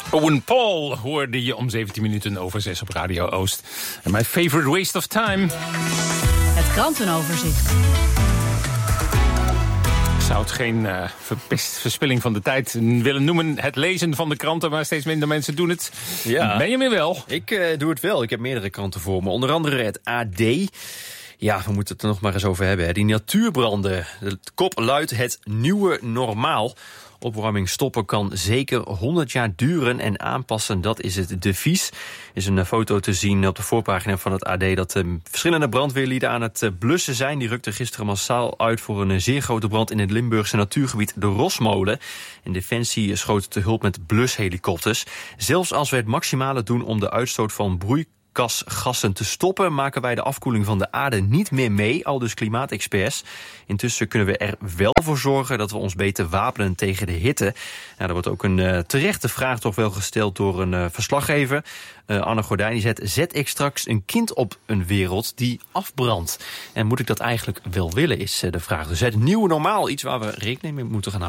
Owen Paul hoorde je om 17 minuten over 6 op Radio Oost. En my favorite waste of time. Het krantenoverzicht. Ik zou het geen verspilling van de tijd willen noemen. Het lezen van de kranten, maar steeds minder mensen doen het. Ja. Benjamin wel. Ik doe het wel. Ik heb meerdere kranten voor me. Onder andere het AD. Ja, we moeten het er nog maar eens over hebben. Hè. Die natuurbranden. De kop luidt het nieuwe normaal. Opwarming stoppen kan zeker 100 jaar duren en aanpassen, dat is het devies. Er is een foto te zien op de voorpagina van het AD dat verschillende brandweerlieden aan het blussen zijn. Die rukten gisteren massaal uit voor een zeer grote brand in het Limburgse natuurgebied de Rosmolen. En Defensie schoot te hulp met blushelikopters. Zelfs als we het maximale doen om de uitstoot van broeikasgassen te stoppen, maken wij de afkoeling van de aarde niet meer mee, aldus klimaatexperts. Intussen kunnen we er wel voor zorgen dat we ons beter wapenen tegen de hitte. Nou, er wordt ook een terechte vraag toch wel gesteld door een verslaggever. Anne Gordijn, die zet ik straks een kind op een wereld die afbrandt? En moet ik dat eigenlijk wel willen, is de vraag. Dus het nieuwe normaal, iets waar we rekening mee moeten gaan houden.